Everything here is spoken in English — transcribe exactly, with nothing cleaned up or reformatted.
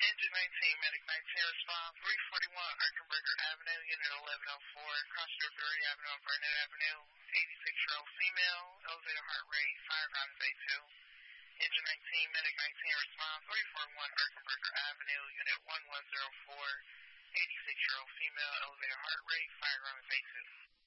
Engine nineteen, Medic nineteen, response three forty-one Erkenberger Avenue, Unit eleven oh four, cross Strawberry Avenue and Burnett Avenue, eighty-six-year-old female, elevator heart rate, five rounds A two. Engine nineteen, Medic nineteen, response three forty-one Erkenberger Avenue, Unit eleven oh four, eighty-six-year-old female, elevator heart rate, five rounds A two.